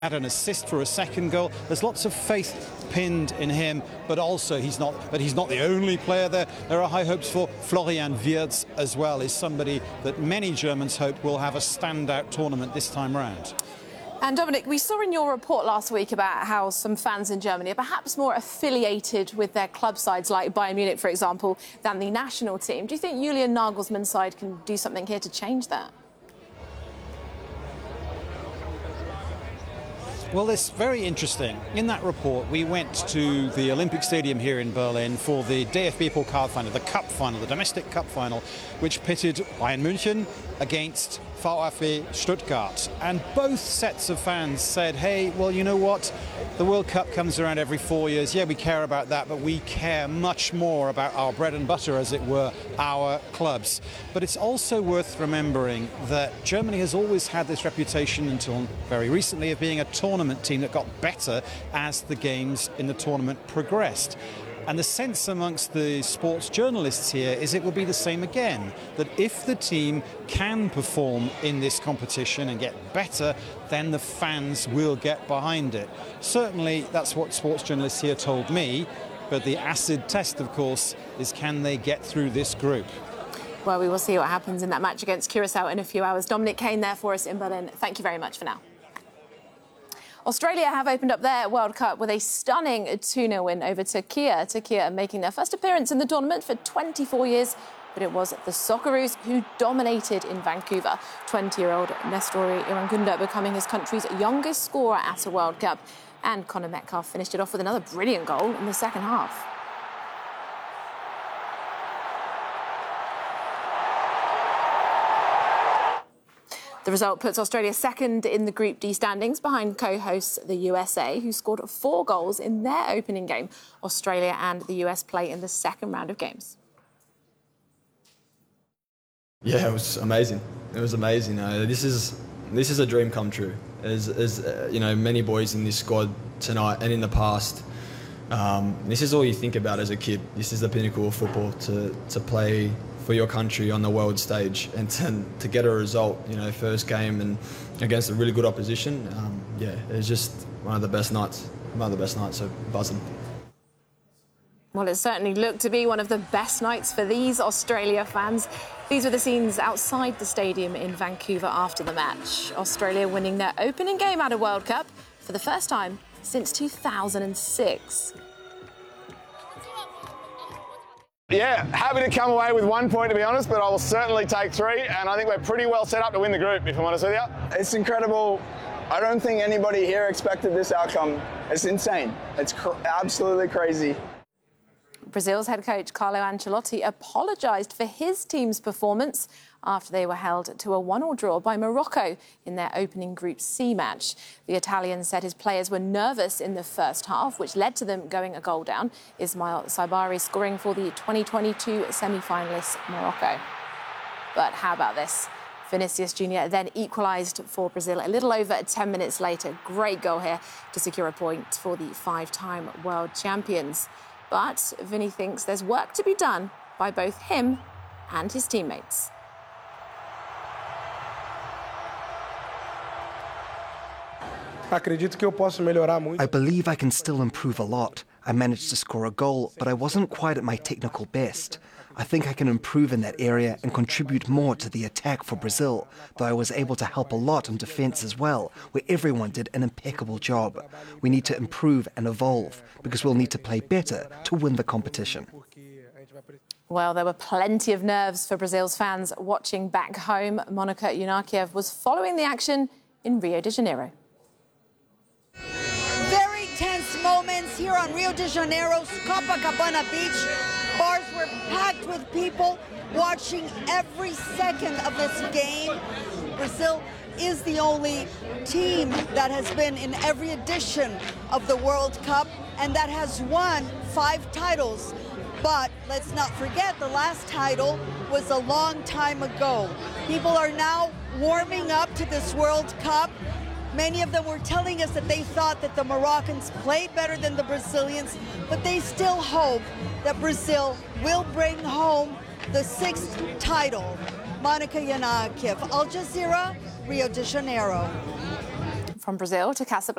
Had an assist for a second goal. There's lots of faith pinned in him, but also he's not the only player there. There are high hopes for Florian Wirtz as well. Is somebody that many Germans hope will have a standout tournament this time round. And Dominic, we saw in your report last week about how some fans in Germany are perhaps more affiliated with their club sides, like Bayern Munich, for example, than the national team. Do you think Julian Nagelsmann's side can do something here to change that? Well, it's very interesting. In that report, we went to the Olympic Stadium here in Berlin for the DFB Pokal final, the cup final, the domestic cup final, which pitted Bayern München against VfB Stuttgart. And both sets of fans said, hey, well, you know what? The World Cup comes around every 4 years. Yeah, we care about that, but we care much more about our bread and butter, as it were, our clubs. But it's also worth remembering that Germany has always had this reputation, until very recently, of being a tournament team that got better as the games in the tournament progressed. And the sense amongst the sports journalists here is it will be the same again, that if the team can perform in this competition and get better, then the fans will get behind it. Certainly, that's what sports journalists here told me, but the acid test, of course, is can they get through this group? Well, we will see what happens in that match against Curacao in a few hours. Dominic Kane there for us in Berlin. Thank you very much for now. Australia have opened up their World Cup with a stunning 2-0 win over Turkey. Turkey making their first appearance in the tournament for 24 years, but it was the Socceroos who dominated in Vancouver. 20-year-old Nestori Irangunda becoming his country's youngest scorer at a World Cup. And Connor Metcalfe finished it off with another brilliant goal in the second half. The result puts Australia second in the Group D standings behind co-hosts the USA, who scored 4 goals in their opening game. Australia and the US play in the second round of games. Yeah, it was amazing. It was amazing. This is a dream come true. As you know, many boys in this squad tonight and in the past. This is all you think about as a kid. This is the pinnacle of football, to play for your country on the world stage and to get a result, you know, first game and against a really good opposition. Yeah, it was just one of the best nights, so buzzing. Well, it certainly looked to be one of the best nights for these Australia fans. These were the scenes outside the stadium in Vancouver after the match. Australia winning their opening game at a World Cup for the first time since 2006. Yeah, happy to come away with 1 point, to be honest, but I will certainly take 3, and I think we're pretty well set up to win the group, if I'm honest with you. It's incredible. I don't think anybody here expected this outcome. It's insane. It's absolutely crazy. Brazil's head coach Carlo Ancelotti apologised for his team's performance after they were held to a 1-1 draw by Morocco in their opening Group C match. The Italian said his players were nervous in the first half, which led to them going a goal down. Ismail Saibari scoring for the 2022 semi-finalists Morocco. But how about this? Vinicius Jr. then equalised for Brazil a little over 10 minutes later. Great goal here to secure a point for the 5-time world champions. But Vinny thinks there's work to be done by both him and his teammates. I believe I can still improve a lot. I managed to score a goal, but I wasn't quite at my technical best. I think I can improve in that area and contribute more to the attack for Brazil, though I was able to help a lot in defence as well, where everyone did an impeccable job. We need to improve and evolve, because we'll need to play better to win the competition. Well, there were plenty of nerves for Brazil's fans watching back home. Monika Yunakiev was following the action in Rio de Janeiro. Very tense moments here on Rio de Janeiro's Copacabana Beach. Bars were packed with people watching every second of this game. Brazil is the only team that has been in every edition of the World Cup and that has won 5 titles. But let's not forget, the last title was a long time ago. People are now warming up to this World Cup. Many of them were telling us that they thought that the Moroccans played better than the Brazilians, but they still hope that Brazil will bring home the 6th title. Monika Yunakiev, Al Jazeera, Rio de Janeiro. From Brazil to Casablanca.